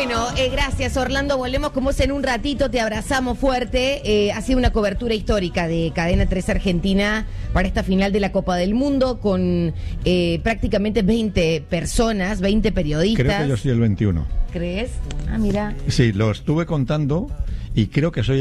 Bueno, gracias Orlando, volvemos con vos en un ratito, te abrazamos fuerte. Ha sido una cobertura histórica de Cadena 3 Argentina para esta final de la Copa del Mundo con prácticamente 20 personas, 20 periodistas. Creo que yo soy el 21. ¿Crees? Ah, mira. Sí, lo estuve contando y creo que soy